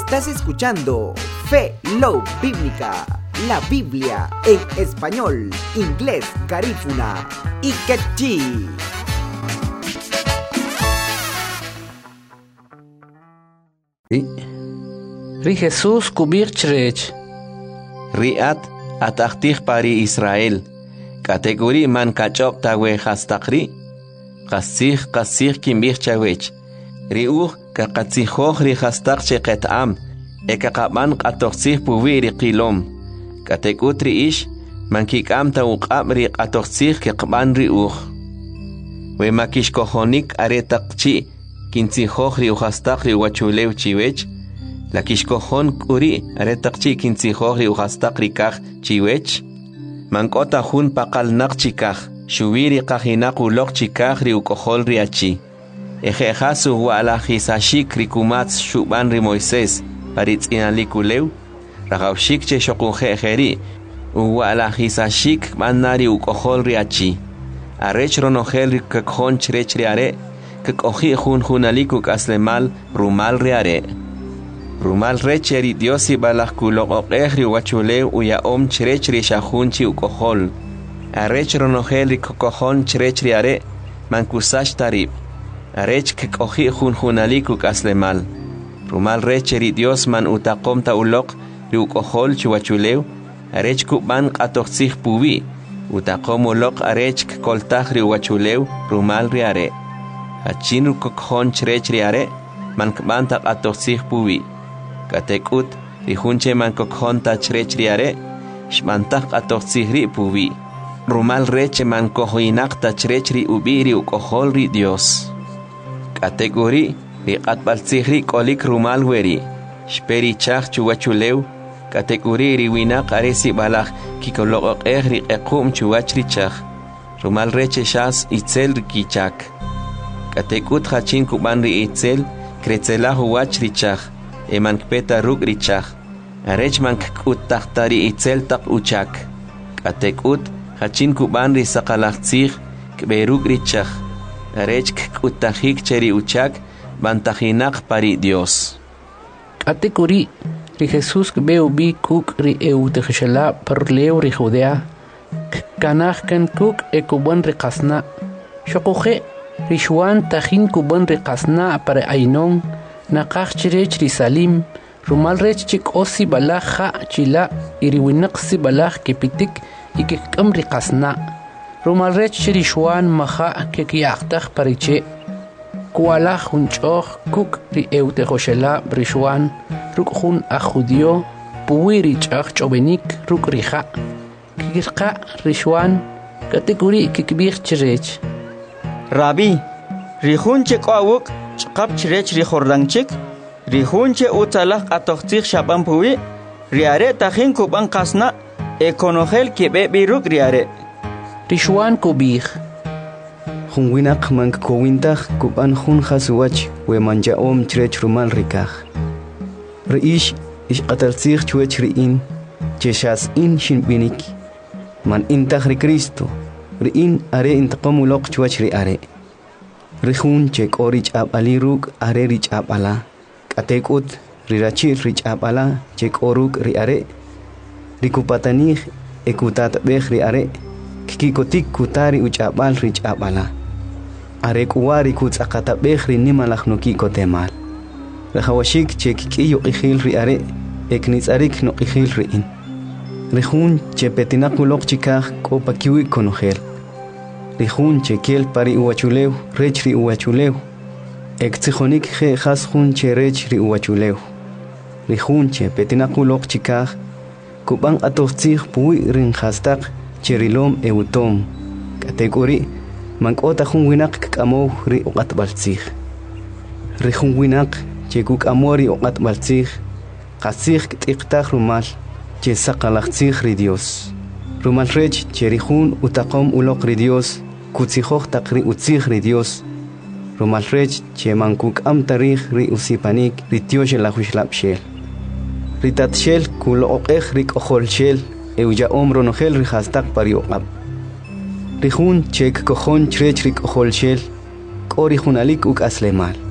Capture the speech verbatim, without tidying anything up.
Estás escuchando Fe Love Bíblica, la Biblia en español, inglés, garífuna y quechí. Ri Jesús kubir chrech. Riat atachtich pari Israel. Kategori man kachop tawe hastakri. Kasich kasich kimbir chawech. Riuch kakatsihoch ri hastak cheketam. Ekakaman katoksich puvi ri qilom. Katekutri ish man kikam ta uqam ri katoksich kekban riuch. We makishkohonik aretakchi. Kintsihoch ri uhastak ri wachulew chiwech. La kishkohon kuri aretakchi kintsihoch ri uhastak ri kaj chiwech. Mankota hun pakal nak chikaj. Shubiri kahinak ulok chikaj ri ukohol ri achi. Ejejasu wala hisashik ri kumats shuban ri Moisés. Paritz inalikulew. Ragawshik che shokunje ejeri. Uwala hisashik manari ukohol ri achi. Arech ronogel ri kakhon chrech ri are. Kakoji jun junaliku kaslemal rumal reare. Rumal recheri diosi balak kulok okehri wachule uya om chrechri shahunchi ukohol. Arech ronogeli kokohon chrechri are mankusash tarib. Arech kakoji jun junaliku kaslemal. Rumal recheri dios man utakomta ulok ri ukohol chiwachuleu. Arech kuban katoksih pubi. Utakom ulok arech koltahri wachuleu rumal reare. Hachinu kokhon chrechri are man kbanta atoksih pubi. Katekut rihunche man kokhon ta chrechri are shmantak atoksih ri pubi. Rumal reche man kohinak ta chrechri ubiri ukoholri Dios. Kategori ri qatbalsih ri kolik rumal weri. Shperi chach chuwachulew. Kategori ri winak aresi balak kikolok ehri ekum chuwachri chach. Rumal reche shas itzel kichak. Katekut hachin kuban ri itzel, kretzelahu wach richach, eman kpeta ruk richach. Arech man kut tachtari itzel tak uchak. Katekut hachin kuban ri sakalachtzich, kberuk richach. Arech kut tajik cheri uchak, bantajinak pari Dios. Katekuri ri Jesús kbeu bi kuk ri eutejela parleu ri Judea. Kanach kan kuk ekuban ri kasna. Shokuje Rishuan tajin kuban riqasna para ainon naqaq chirech risalim rumal rech chik osi balaj chila iriwinaq si balaj kepitik ikikam riqasna rumal rech chirishuan maja kekiaqtaj pariche kualaj hunchoj kuk ri eutejoshela rishuan rukhun a judio puwiri chaj chobenik ruk rija kikirqa rishuan kategori kikbir chirech Rabbi, rihunche qawuk chqap chrech rihordanchik, rihunche utalaq atoqtich shaban puwi, riare tajin kuban qasna, ekonogel kebe biruk riare. Rishuan kubih. Hunwinak mank kowintach kuban hun khasuwach we manja om chrech rumal rikach. Riish ish qatalsich chwech riin, cheshas in shinbinik. Man intach ri Cristo. Riin are intaqamuloq chwach ri are. Rihun chek orich ab aliruk are rich ab ala. Katekut rirachir rich ab ala chek oruk ri are. Rikupatanich ekutat bech ri are. Kikikotik kutari uch abal rich ab ala. Are kuwari kuts akata bech ri nimalach no kikotemal. Rehawashik chek kiyo ikhil ri are. Eknitz arik no ikhil riin. Rihun che petinakulok chikaj kopa kiwi konogel. Rihun che kiel pari uwachulew, rech ri uwachulew. Ektsijonik je jas hun che rech ri uwachulew. Rihun che petinakulok chikaj kubang atoxtzij puwi rin hastak che rilom eutom. Kategori mankota hun winak kakamow ri uqatbaltzij. Rihun winak che kukamori uqatbaltzij. Qasij ktiktaj rumal. Che sakalachtzij ri Dios. Rumal rech che rihun utaqom ulok ri Dios. Kutzijoj takri utzij ri Dios. Rumal rech che mankuk am tarij ri usipanik ri tiosh la hushlap shel. Ritat shel kulo oqej ri kohol shel. Euja om ronogel ri hastak pari oqab. Rihun che kojon chrech ri kohol shel. Kori hunalik uk aslemal.